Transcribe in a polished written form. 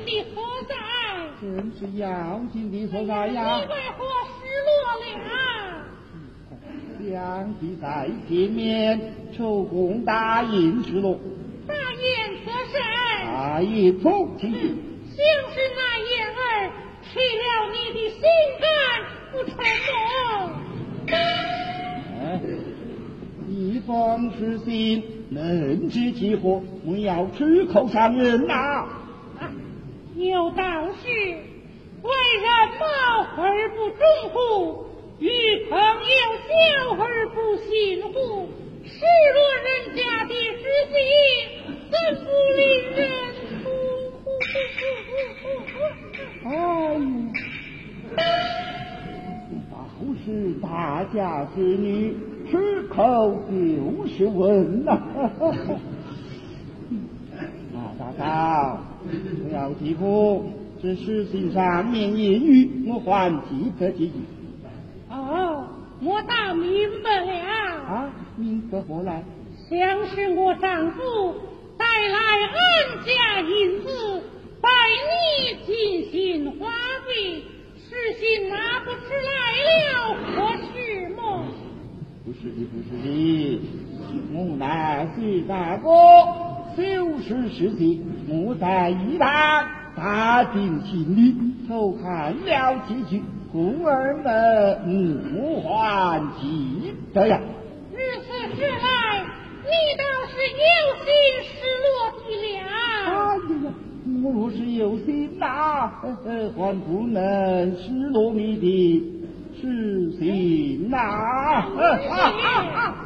的所在？ 正是要紧的所在呀！ 你为何失落了？ 两地在见面，筹供大宴之乐。 大宴则甚？ 大宴从即。 像是那燕儿吃了你的心肝，不成么？ 一方是心，能知其祸，我要出口伤人呐！ 有道是，为人貌而不忠乎？与朋友交而不信乎？失落人家的知己，怎不令人哎呀，倒是大家子女，出口就是问呐！大嫂，不要急哭，这事情上面言语，我还记得几句。 哦，我倒明白了。 明白何来？ 像是我丈夫带来安家银子，带你进行花费，实心拿不出来了，可是么？ 不是的，我乃是大哥，修饰事情，我在一旁打定心里，偷看了几句，故而我还记得呀。 如此说来，你倒是有心失落的了。 我若是有心还不能失落你的痴心